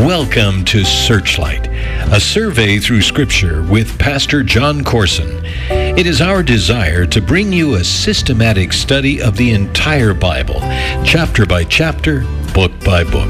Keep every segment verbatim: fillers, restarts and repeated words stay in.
Welcome to Searchlight, a survey through Scripture with Pastor John Corson. It is our desire to bring you a systematic study of the entire Bible, chapter by chapter, book by book.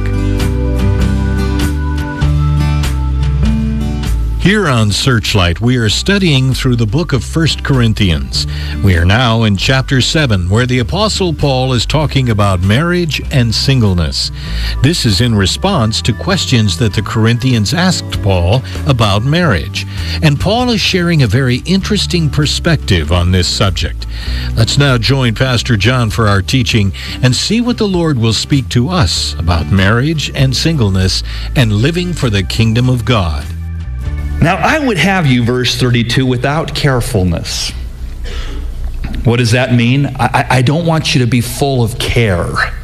Here on Searchlight, we are studying through the book of First Corinthians. We are now in chapter seven, where the Apostle Paul is talking about marriage and singleness. This is in response to questions that the Corinthians asked Paul about marriage. And Paul is sharing a very interesting perspective on this subject. Let's now join Pastor John for our teaching and see what the Lord will speak to us about marriage and singleness and living for the kingdom of God. Now, I would have you, verse thirty-two, without carefulness. What does that mean? I, I don't want you to be full of care.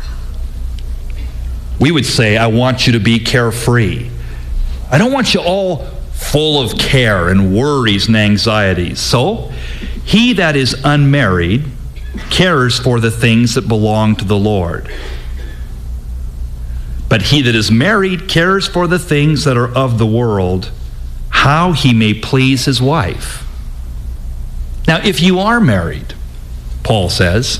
We would say, I want you to be carefree. I don't want you all full of care and worries and anxieties. So, he that is unmarried cares for the things that belong to the Lord. But he that is married cares for the things that are of the world, how he may please his wife. Now, if you are married, Paul says,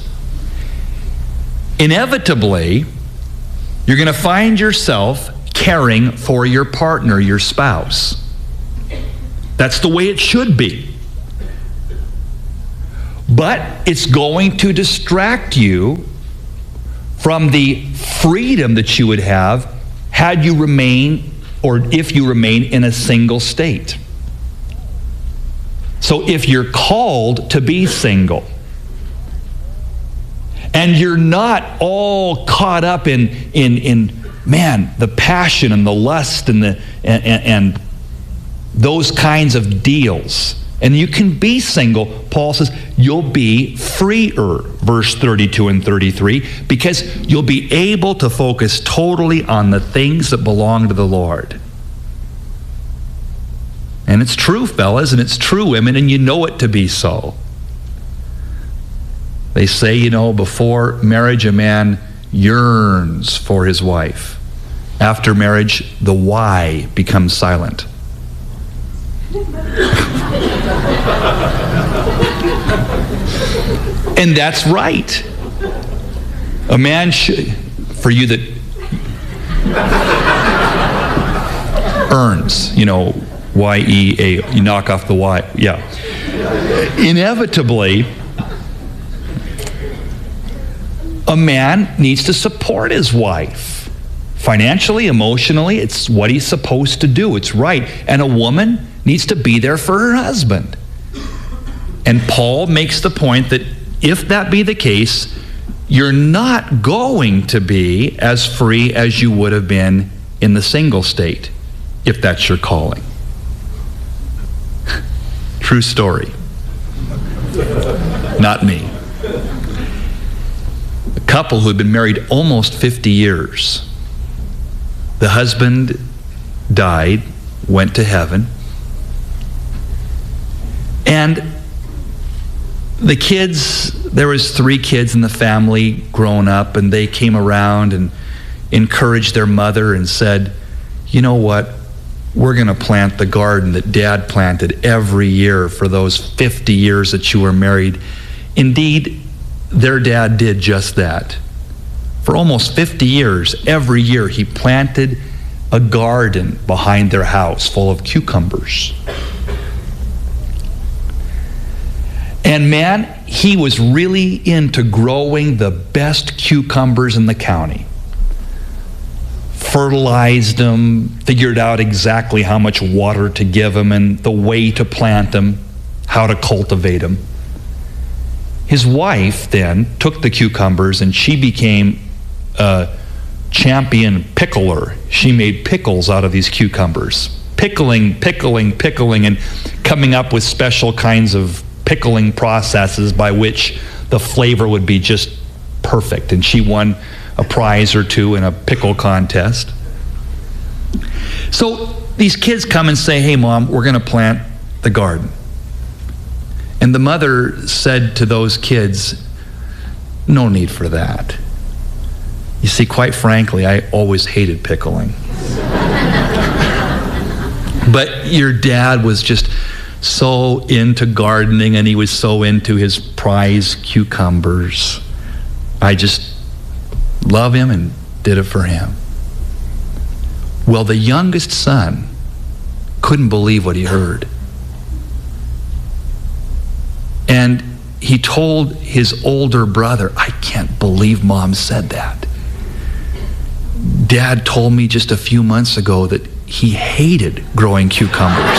inevitably, you're going to find yourself caring for your partner, your spouse. That's the way it should be. But it's going to distract you from the freedom that you would have had you remain or if you remain in a single state. So if you're called to be single, and you're not all caught up in, in, in man, the passion and the lust and, the, and, and, and those kinds of deals, and you can be single, Paul says, you'll be freer, verse thirty-two and thirty-three, because you'll be able to focus totally on the things that belong to the Lord. And it's true, fellas, and it's true, women, and you know it to be so. They say, you know, before marriage, a man yearns for his wife. After marriage, the why becomes silent. And that's right. A man should, for you that earns, you know, Y E A, you knock off the Y, yeah. Inevitably, a man needs to support his wife. Financially, emotionally, it's what he's supposed to do. It's right. And a woman needs to be there for her husband. And Paul makes the point that if that be the case, you're not going to be as free as you would have been in the single state, if that's your calling. True story. Not me. A couple who had been married almost fifty years. The husband died, went to heaven, and the kids, there was three kids in the family grown up, and they came around and encouraged their mother and said, you know what, we're going to plant the garden that Dad planted every year for those fifty years that you were married. Indeed, their dad did just that. For almost fifty years, every year he planted a garden behind their house full of cucumbers. And man, he was really into growing the best cucumbers in the county. Fertilized them, figured out exactly how much water to give them and the way to plant them, how to cultivate them. His wife then took the cucumbers and she became a champion pickler. She made pickles out of these cucumbers. Pickling, pickling, pickling, and coming up with special kinds of pickling processes by which the flavor would be just perfect. And she won a prize or two in a pickle contest. So these kids come and say, hey, Mom, we're going to plant the garden. And the mother said to those kids, no need for that. You see, quite frankly, I always hated pickling. But your dad was just so into gardening, and he was so into his prize cucumbers. I just love him and did it for him. Well, the youngest son couldn't believe what he heard. And he told his older brother, I can't believe Mom said that. Dad told me just a few months ago that he hated growing cucumbers.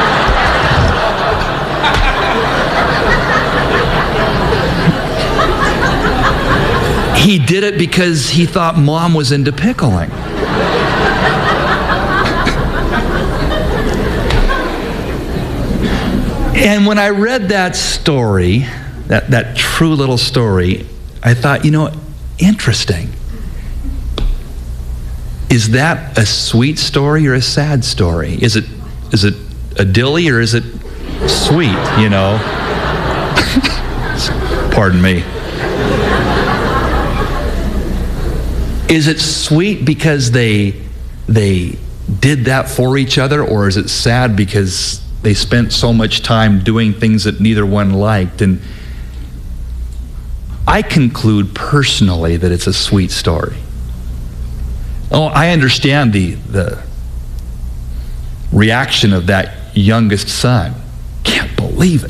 He did it because he thought Mom was into pickling. And when I read that story, that, that true little story, I thought, you know, interesting. Is that a sweet story or a sad story? Is it is it a dilly or is it sweet, you know? Pardon me. Is it sweet because they they did that for each other, or is it sad because they spent so much time doing things that neither one liked? And I conclude personally that it's a sweet story. Oh, I understand the the reaction of that youngest son. Can't believe it.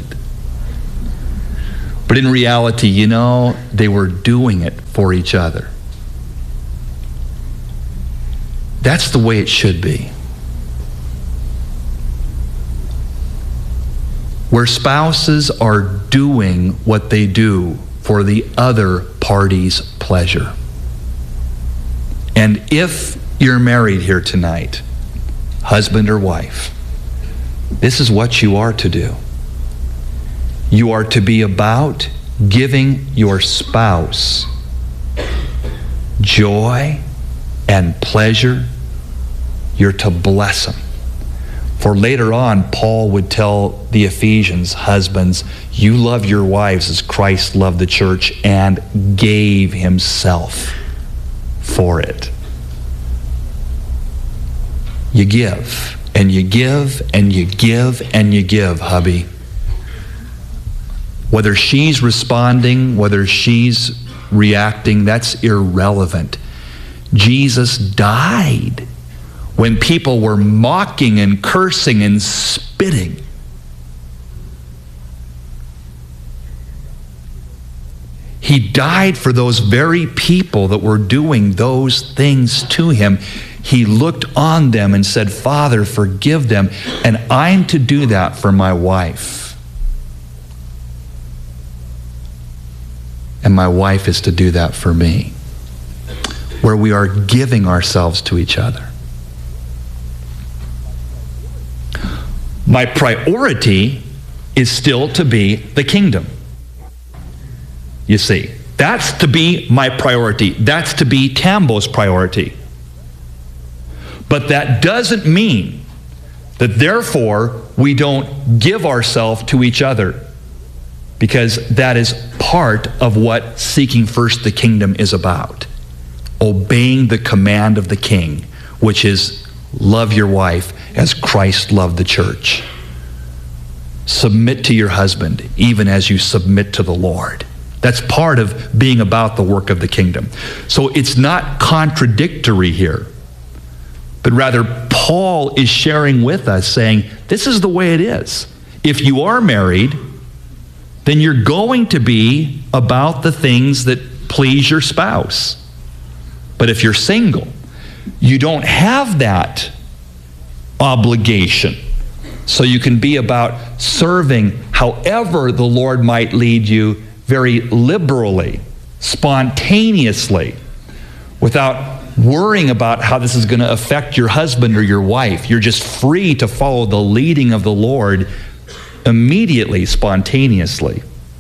But in reality, you know, they were doing it for each other. That's the way it should be. Where spouses are doing what they do for the other party's pleasure. And if you're married here tonight, husband or wife, this is what you are to do. You are to be about giving your spouse joy and pleasure. You're to bless them. For later on, Paul would tell the Ephesians, husbands, you love your wives as Christ loved the church and gave himself for it. You give, and you give, and you give, and you give, hubby. Whether she's responding, whether she's reacting, that's irrelevant. Jesus died when people were mocking and cursing and spitting. He died for those very people that were doing those things to him. He looked on them and said, Father, forgive them. And I'm to do that for my wife. And my wife is to do that for me. Where we are giving ourselves to each other. My priority is still to be the kingdom. You see, that's to be my priority. That's to be Tambo's priority. But that doesn't mean that therefore we don't give ourselves to each other, because that is part of what seeking first the kingdom is about. Obeying the command of the king, which is love your wife as Christ loved the church. Submit to your husband, even as you submit to the Lord. That's part of being about the work of the kingdom. So it's not contradictory here, but rather Paul is sharing with us, saying, this is the way it is. If you are married, then you're going to be about the things that please your spouse. But if you're single, you don't have that obligation. So you can be about serving however the Lord might lead you, very liberally, spontaneously, without worrying about how this is going to affect your husband or your wife. You're just free to follow the leading of the Lord immediately, spontaneously.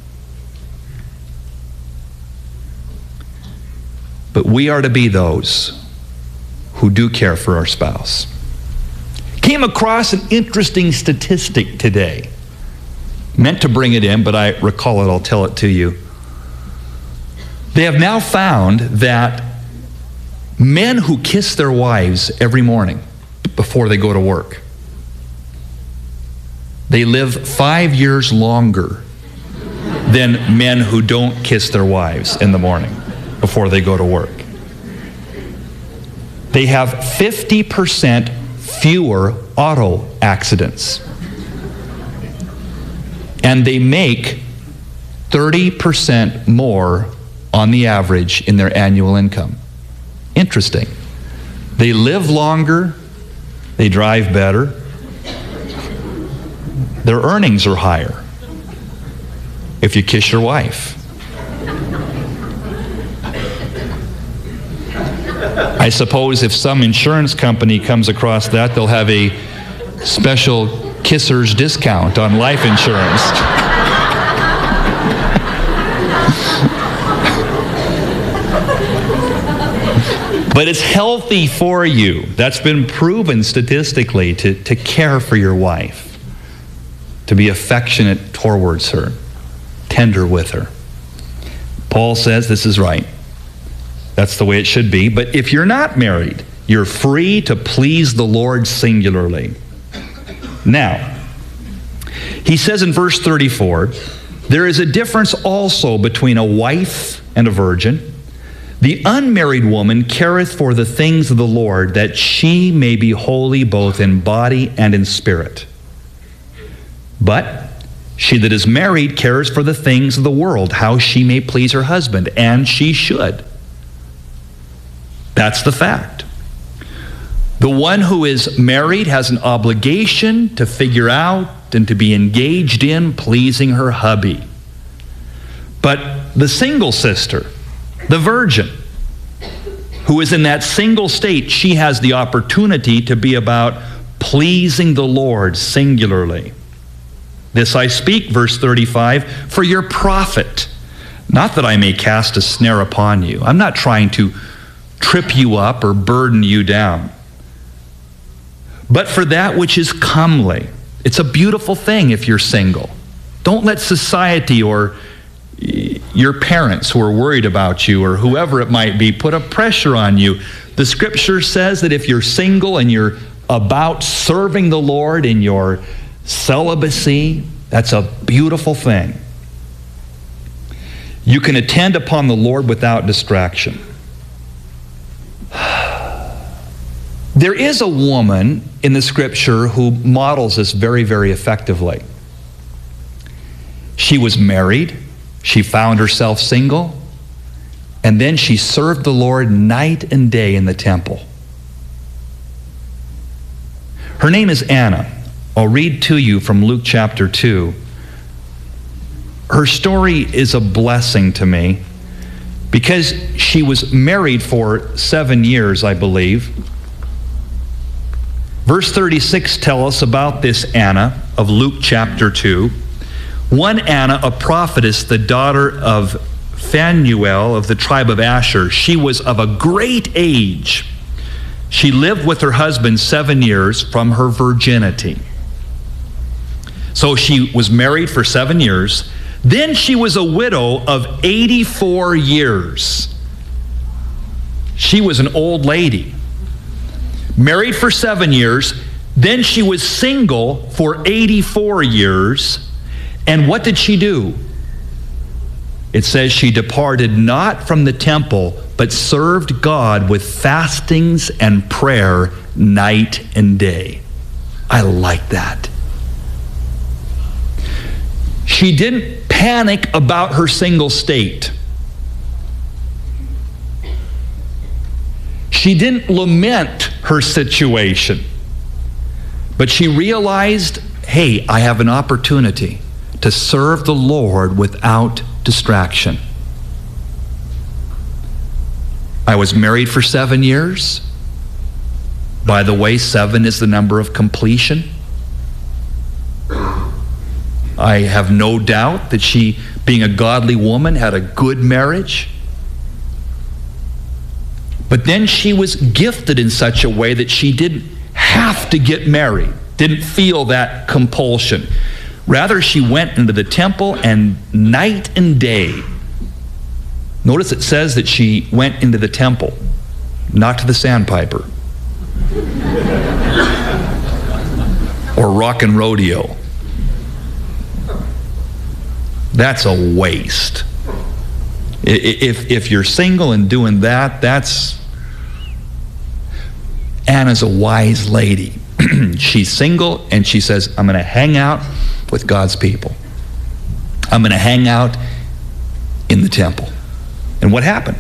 But we are to be those who do care for our spouse. Came across an interesting statistic today. Meant to bring it in, but I recall it, I'll tell it to you. They have now found that Men who kiss their wives every morning before they go to work, they live five years longer than men who don't kiss their wives in the morning before they go to work. They have fifty percent fewer auto accidents. And they make thirty percent more on the average in their annual income. Interesting. They live longer, they drive better, their earnings are higher if you kiss your wife. I suppose if some insurance company comes across that, they'll have a special kisser's discount on life insurance. But it's healthy for you. That's been proven statistically, to, to care for your wife, to be affectionate towards her, tender with her. Paul says this is right. That's the way it should be. But if you're not married, you're free to please the Lord singularly. Now, he says in verse thirty-four, there is a difference also between a wife and a virgin. The unmarried woman careth for the things of the Lord, that she may be holy both in body and in spirit. But she that is married cares for the things of the world, how she may please her husband, and she should. That's the fact. The one who is married has an obligation to figure out and to be engaged in pleasing her hubby. But the single sister, the virgin, who is in that single state, she has the opportunity to be about pleasing the Lord singularly. This I speak, verse thirty-five, for your profit, not that I may cast a snare upon you. I'm not trying to trip you up or burden you down, but for that which is comely. It's a beautiful thing if you're single. Don't let society or your parents who are worried about you or whoever it might be put a pressure on you. The scripture says that if you're single and you're about serving the Lord in your celibacy, that's a beautiful thing. You can attend upon the Lord without distraction. There is a woman in the scripture who models this very, very effectively. She was married. She found herself single, and then she served the Lord night and day in the temple. Her name is Anna. I'll read to you from Luke chapter two. Her story is a blessing to me because she was married for seven years, I believe. Verse thirty-six tells us about this Anna of Luke chapter two. One Anna, a prophetess, the daughter of Phanuel of the tribe of Asher. She was of a great age. She lived with her husband seven years from her virginity. So she was married for seven years. Then she was a widow of eighty-four years. She was an old lady. Married for seven years. Then she was single for eighty-four years. And what did she do? It says she departed not from the temple, but served God with fastings and prayer night and day. I like that. She didn't panic about her single state. She didn't lament her situation. But she realized, hey, I have an opportunity to serve the Lord without distraction. I was married for seven years. By the way, seven is the number of completion. I have no doubt that she, being a godly woman, had a good marriage. But then she was gifted in such a way that she didn't have to get married, didn't feel that compulsion. Rather, she went into the temple and night and day. Notice it says that she went into the temple not to the Sandpiper or Rock and Rodeo. That's a waste. If, if you're single and doing that, that's... Anna's a wise lady. She's single and she says, I'm going to hang out with God's people. I'm going to hang out in the temple. And what happened?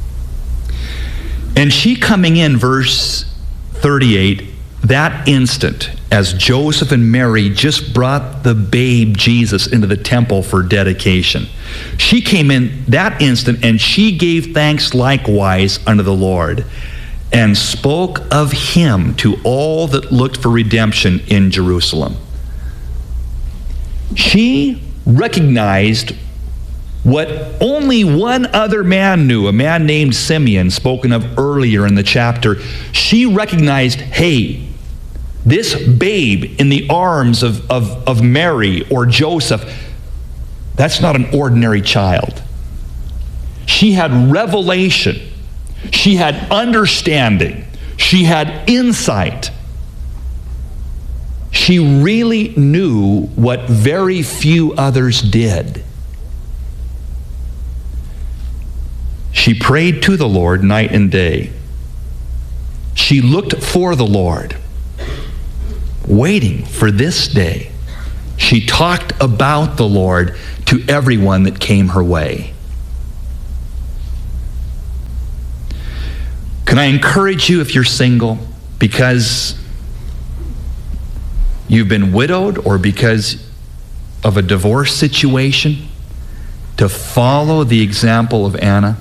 And she coming in, verse thirty-eight, that instant, as Joseph and Mary just brought the babe Jesus into the temple for dedication, she came in that instant and she gave thanks likewise unto the Lord, and spoke of him to all that looked for redemption in Jerusalem. She recognized what only one other man knew, a man named Simeon, spoken of earlier in the chapter. She recognized, hey, this babe in the arms of, of, of Mary or Joseph, that's not an ordinary child. She had revelation. She had understanding. She had insight. She really knew what very few others did. She prayed to the Lord night and day. She looked for the Lord, waiting for this day. She talked about the Lord to everyone that came her way. Can I encourage you, if you're single, because you've been widowed or because of a divorce situation, to follow the example of Anna?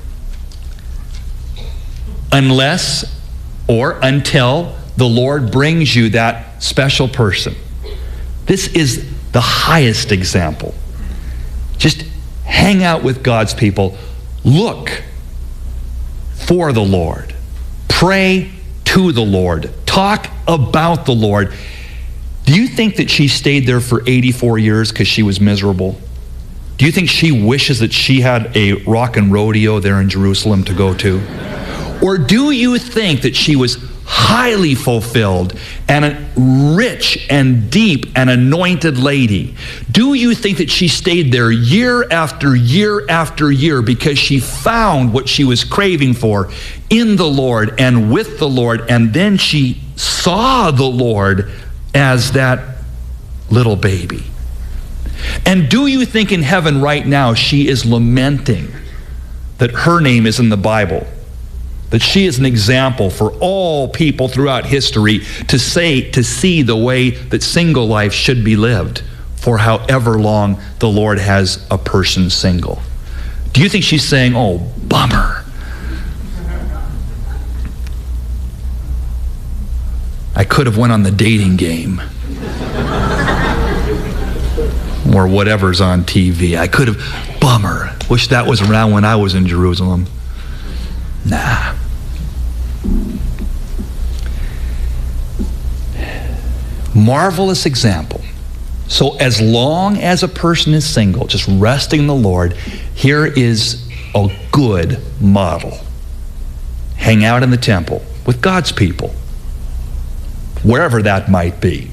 Unless or until the Lord brings you that special person. This is the highest example. Just hang out with God's people. Look for the Lord. Pray to the Lord. Talk about the Lord. Do you think that she stayed there for eighty-four years because she was miserable? Do you think she wishes that she had a rock and rodeo there in Jerusalem to go to? Or do you think that she was highly fulfilled and a rich and deep and anointed lady? Do you think that she stayed there year after year after year because she found what she was craving for in the Lord and with the Lord, and then she saw the Lord as that little baby? And do you think in heaven right now she is lamenting that her name is in the Bible? That she is an example for all people throughout history to say, to see the way that single life should be lived for however long the Lord has a person single? Do you think she's saying, oh, bummer, I could have went on the dating game or whatever's on T V. I could have, bummer, wish that was around when I was in Jerusalem. Nah. Marvelous example. So as long as a person is single, just resting in the Lord, here is a good model. Hang out in the temple with God's people, wherever that might be.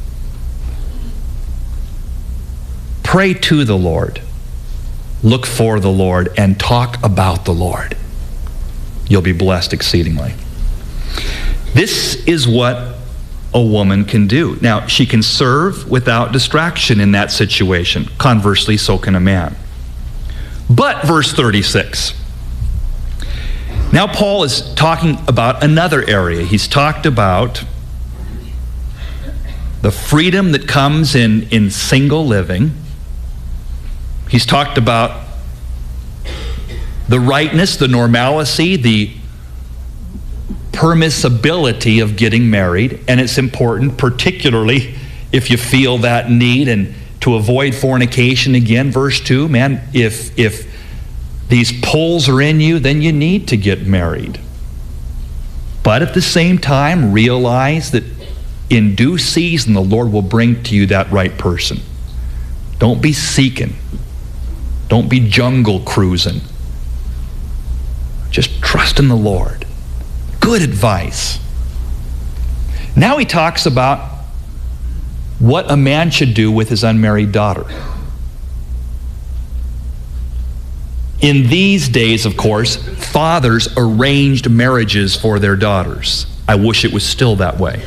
Pray to the Lord. Look for the Lord and talk about the Lord. You'll be blessed exceedingly. This is what a woman can do. Now, she can serve without distraction in that situation. Conversely, so can a man. But, verse thirty-six. Now Paul is talking about another area. He's talked about the freedom that comes in, in single living. He's talked about the rightness, the normalcy, the permissibility of getting married. And it's important, particularly if you feel that need, and to avoid fornication. Again, verse two, man, if if these pulls are in you, then you need to get married. But at the same time, realize that in due season, the Lord will bring to you that right person. Don't be seeking. Don't be jungle cruising. Just trust in the Lord. Good advice. Now he talks about what a man should do with his unmarried daughter. In these days, of course, fathers arranged marriages for their daughters. I wish it was still that way.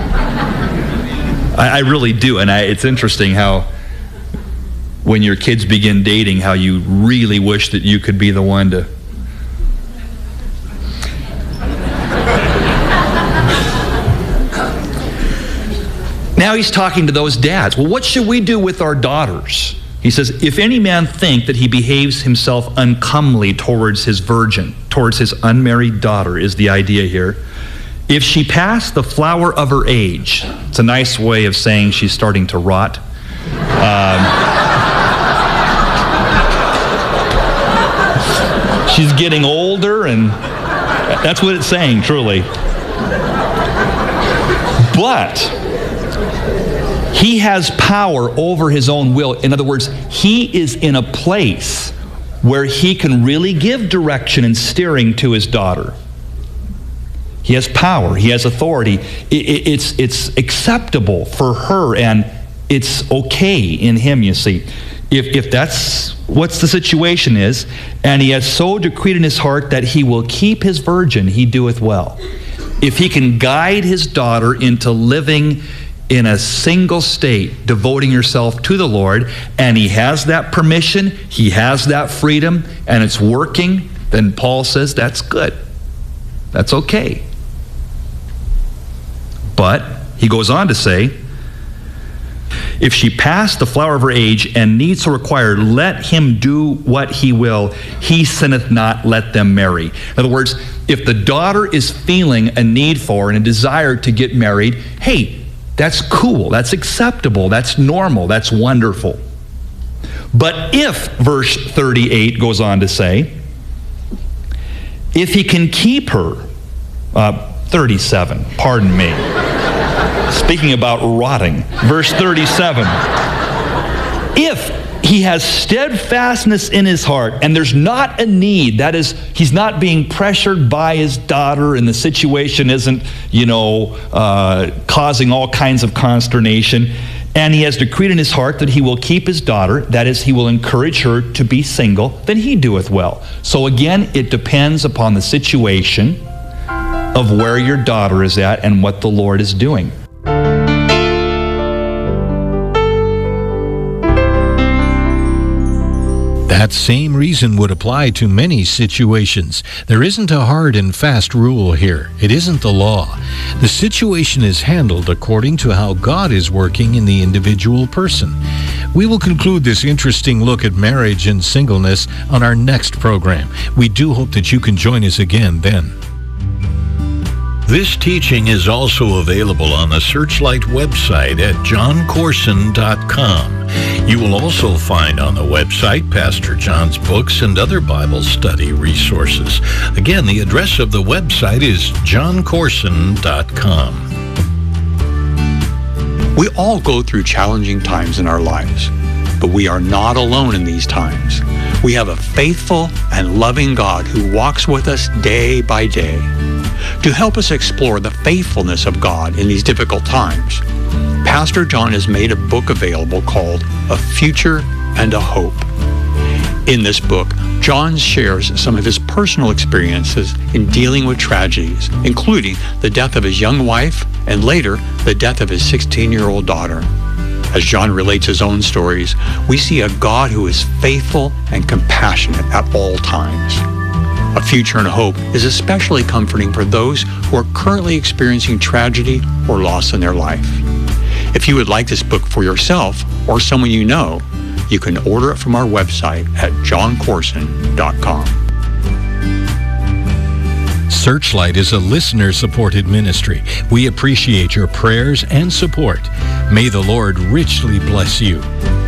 I, I really do, and I, it's interesting how when your kids begin dating, how you really wish that you could be the one to... Now he's talking to those dads. Well, what should we do with our daughters? He says, if any man think that he behaves himself uncomely towards his virgin, towards his unmarried daughter, is the idea here. If she pass the flower of her age, it's a nice way of saying she's starting to rot. Um, she's getting older, and that's what it's saying, truly. But he has power over his own will. In other words, he is in a place where he can really give direction and steering to his daughter. He has power. He has authority. It's, it's acceptable for her, and it's okay in him, you see. If, if that's what the situation is, and he has so decreed in his heart that he will keep his virgin, he doeth well. If he can guide his daughter into living in a single state, devoting herself to the Lord, and he has that permission, he has that freedom, and it's working, then Paul says that's good. That's okay. But he goes on to say, if she pass the flower of her age and need so require, let him do what he will. He sinneth not, let them marry. In other words, if the daughter is feeling a need for and a desire to get married, hey, that's cool, that's acceptable, that's normal, that's wonderful. But if, verse thirty-eight goes on to say, if he can keep her, uh, thirty-seven, pardon me, speaking about rotting, verse thirty-seven, if he has steadfastness in his heart, and there's not a need, that is, he's not being pressured by his daughter, and the situation isn't, you know, uh, causing all kinds of consternation, and he has decreed in his heart that he will keep his daughter, that is, he will encourage her to be single, then he doeth well. So again, it depends upon the situation of where your daughter is at and what the Lord is doing. That same reason would apply to many situations. There isn't a hard and fast rule here. It isn't the law. The situation is handled according to how God is working in the individual person. We will conclude this interesting look at marriage and singleness on our next program. We do hope that you can join us again then. This teaching is also available on the Searchlight website at john corson dot com. You will also find on the website Pastor John's books and other Bible study resources. Again, the address of the website is john corson dot com. We all go through challenging times in our lives, but we are not alone in these times. We have a faithful and loving God who walks with us day by day. To help us explore the faithfulness of God in these difficult times, Pastor John has made a book available called A Future and a Hope. In this book, John shares some of his personal experiences in dealing with tragedies, including the death of his young wife and later the death of his sixteen-year-old daughter. As John relates his own stories, we see a God who is faithful and compassionate at all times. A Future and a Hope is especially comforting for those who are currently experiencing tragedy or loss in their life. If you would like this book for yourself or someone you know, you can order it from our website at john corson dot com. Searchlight is a listener-supported ministry. We appreciate your prayers and support. May the Lord richly bless you.